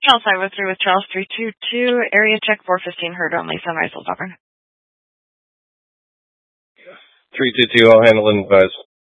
Charles 503 with Charles 322, area check 415, heard on Lisa Meisel, Auburn. 322, I'll handle and advise.